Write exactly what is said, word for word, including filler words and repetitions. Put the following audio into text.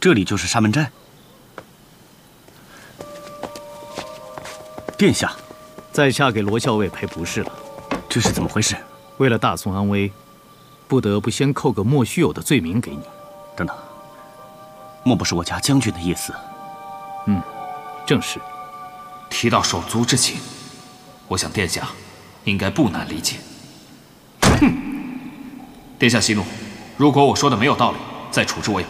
这里就是沙门寨。殿下， 在下给罗校尉赔不是了。 这是怎么回事？ 为了大宋安危，不得不先扣个莫须有的罪名给你。 等等，莫不是我家将军的意思？ 嗯，正是。 提到手足之情，我想殿下应该不难理解。哼，殿下息怒，如果我说的没有道理，再处置我也不